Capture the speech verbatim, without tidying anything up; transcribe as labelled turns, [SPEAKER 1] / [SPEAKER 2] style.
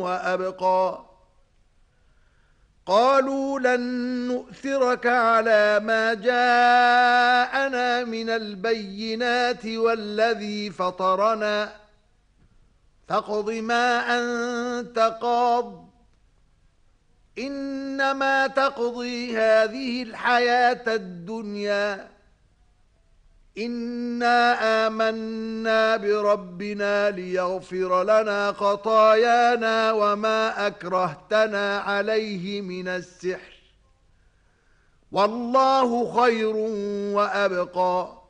[SPEAKER 1] وأبقى قالوا لن نؤثرك على ما جاءنا من البينات والذي فطرنا فاقض ما أنت قاض إنما تقضي هذه الحياة الدنيا إنا آمنا بربنا ليغفر لنا خطايانا وما أكرهتنا عليه من السحر والله خير وأبقى